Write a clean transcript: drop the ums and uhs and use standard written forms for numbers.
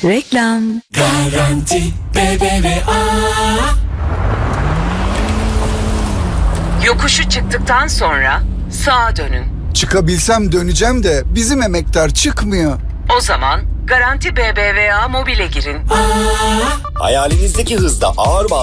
Reklam. Garanti BBVA. Yokuşu çıktıktan sonra sağa dönün. Çıkabilsem döneceğim de bizim emektar çıkmıyor. O zaman Garanti BBVA Mobil'e girin. Hayalinizdeki hızda ağır